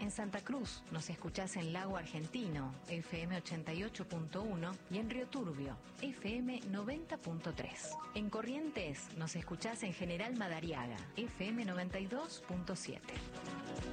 En Santa Cruz nos escuchás en Lago Argentino, FM 88.1 y en Río Turbio, FM 90.3. En Corrientes nos escuchás en General Madariaga, FM 92.7.